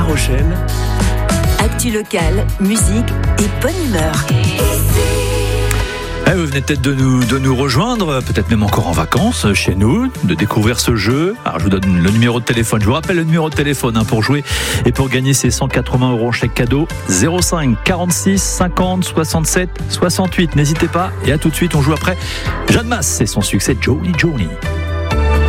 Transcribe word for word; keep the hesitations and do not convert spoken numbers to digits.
Rochelle. Actu locale, musique et bonne humeur. Eh, vous venez peut-être de nous, de nous rejoindre, peut-être même encore en vacances chez nous, de découvrir ce jeu. Alors je vous donne le numéro de téléphone. Je vous rappelle le numéro de téléphone hein, pour jouer et pour gagner ces cent quatre-vingts euros en chèque cadeau. zéro cinq quarante-six cinquante soixante-sept soixante-huit. N'hésitez pas et à tout de suite. On joue après Jeanne Masse et son succès Jolly Jolly.